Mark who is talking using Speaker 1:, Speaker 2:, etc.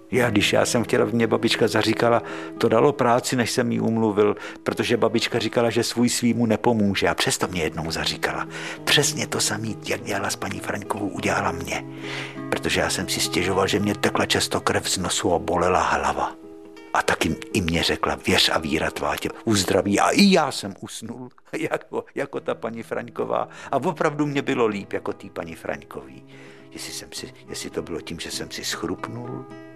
Speaker 1: Když já jsem chtěla, mě babička zaříkala, to dalo práci, než jsem jí umluvil, protože babička říkala, že svůj svýmu nepomůže a přesto mě jednou zaříkala. Přesně to samý, jak dělala s paní Fraňkovou, udělala mě. Protože já jsem si stěžoval, že mě tekla často krev z nosu a bolela hlava. A taky i mě řekla, věř a víra tvá tě uzdraví. A i já jsem usnul, jako ta paní Fraňková. A opravdu mě bylo líp, jako té paní Fraňkový. Jestli to bylo tím, že jsem si schrupnul,